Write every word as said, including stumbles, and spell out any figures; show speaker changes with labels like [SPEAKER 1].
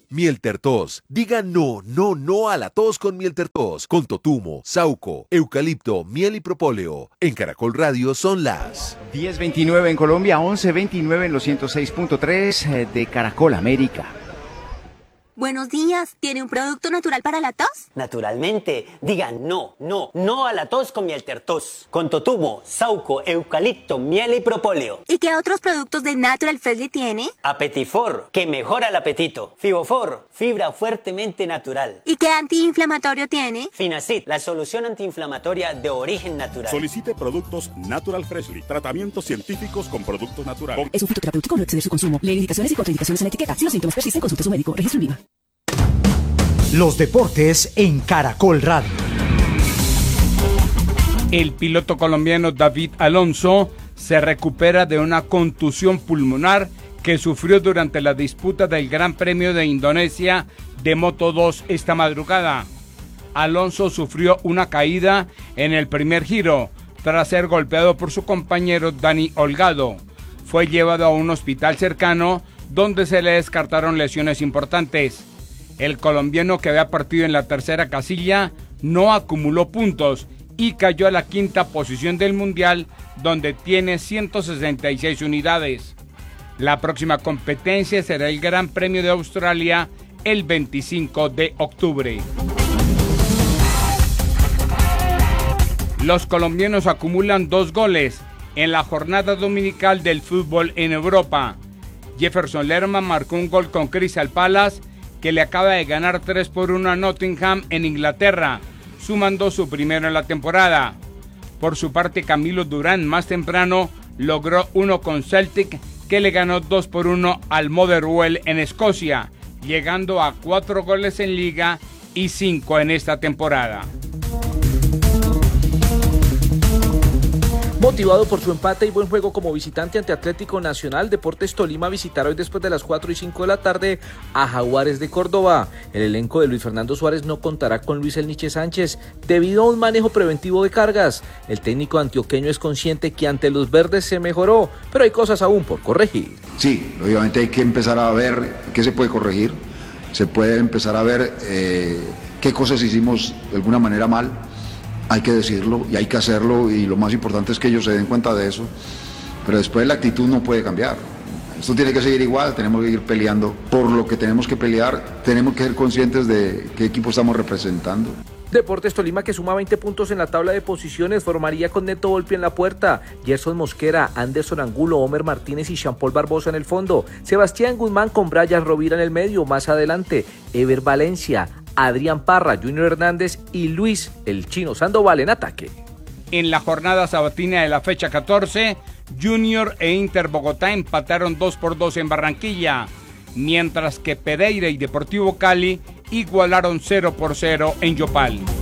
[SPEAKER 1] Miel Tertos. Diga no, no, no a la tos con Miel Tertos. Con totumo, sauco, eucalipto, miel y propóleo. En Caracol Radio son las
[SPEAKER 2] diez veintinueve en Colombia, once veintinueve en los ciento seis punto tres de Caracol América.
[SPEAKER 3] Buenos días, ¿tiene un producto natural para la tos?
[SPEAKER 4] Naturalmente, digan no, no, no a la tos con Miel Tertos. Con totumo, sauco, eucalipto, miel y propóleo.
[SPEAKER 3] ¿Y qué otros productos de Natural Freshly tiene?
[SPEAKER 4] Apetifor, que mejora el apetito. Fibofor, fibra fuertemente natural.
[SPEAKER 3] ¿Y qué antiinflamatorio tiene?
[SPEAKER 4] Finacid, la solución antiinflamatoria de origen natural.
[SPEAKER 5] Solicite productos Natural Freshly, tratamientos científicos con productos naturales.
[SPEAKER 6] Es un fitoterapéutico, no exceder su consumo. Lee indicaciones y contraindicaciones en etiqueta. Si los síntomas persisten, consulte a su médico. Registro en Viva.
[SPEAKER 7] Los deportes en Caracol Radio.
[SPEAKER 8] El piloto colombiano David Alonso se recupera de una contusión pulmonar que sufrió durante la disputa del Gran Premio de Indonesia de Moto dos esta madrugada. Alonso sufrió una caída en el primer giro tras ser golpeado por su compañero Dani Holgado. Fue llevado a un hospital cercano donde se le descartaron lesiones importantes. El colombiano, que había partido en la tercera casilla, no acumuló puntos y cayó a la quinta posición del mundial, donde tiene ciento sesenta y seis unidades. La próxima competencia será el Gran Premio de Australia el veinticinco de octubre. Los colombianos acumulan dos goles en la jornada dominical del fútbol en Europa. Jefferson Lerma marcó un gol con Crystal Palace, que le acaba de ganar tres por uno a Nottingham en Inglaterra, sumando su primero en la temporada. Por su parte, Camilo Durán más temprano logró uno con Celtic, que le ganó dos por uno al Motherwell en Escocia, llegando a cuatro goles en liga y cinco en esta temporada.
[SPEAKER 9] Motivado por su empate y buen juego como visitante ante Atlético Nacional, Deportes Tolima visitará hoy después de las cuatro y cinco de la tarde a Jaguares de Córdoba. El elenco de Luis Fernando Suárez no contará con Luis Elniche Sánchez debido a un manejo preventivo de cargas. El técnico antioqueño es consciente que ante los verdes se mejoró, pero hay cosas aún por corregir.
[SPEAKER 10] Sí, obviamente hay que empezar a ver qué se puede corregir, se puede empezar a ver eh, qué cosas hicimos de alguna manera mal. Hay que decirlo y hay que hacerlo, y lo más importante es que ellos se den cuenta de eso, pero después la actitud no puede cambiar. Esto tiene que seguir igual, tenemos que ir peleando por lo que tenemos que pelear, tenemos que ser conscientes de qué equipo estamos representando.
[SPEAKER 9] Deportes Tolima, que suma veinte puntos en la tabla de posiciones, formaría con Neto Volpi en la puerta, Gerson Mosquera, Anderson Angulo, Homer Martínez y Jean-Paul Barbosa en el fondo, Sebastián Guzmán con Brian Rovira en el medio, más adelante Ever Valencia, Adrián Parra, Junior Hernández y Luis el Chino Sandoval en ataque.
[SPEAKER 8] En la jornada sabatina de la fecha catorce, Junior e Inter Bogotá empataron dos por dos en Barranquilla, mientras que Pereira y Deportivo Cali igualaron cero por cero en Yopal.